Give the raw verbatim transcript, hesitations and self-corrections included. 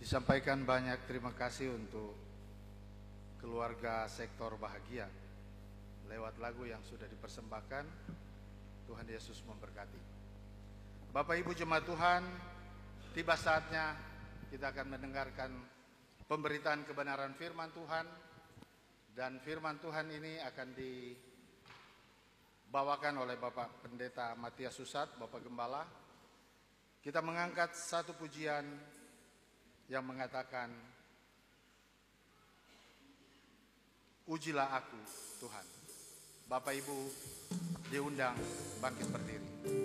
Disampaikan banyak terima kasih untuk keluarga sektor bahagia lewat lagu yang sudah dipersembahkan. Tuhan Yesus memberkati. Bapak Ibu jemaat Tuhan, tiba saatnya kita akan mendengarkan pemberitaan kebenaran firman Tuhan, dan firman Tuhan ini akan dibawakan oleh Bapak Pendeta Matias Susat, Bapak Gembala. Kita mengangkat satu pujian yang mengatakan, "Ujilah aku, Tuhan." Bapak Ibu diundang bangkit berdiri.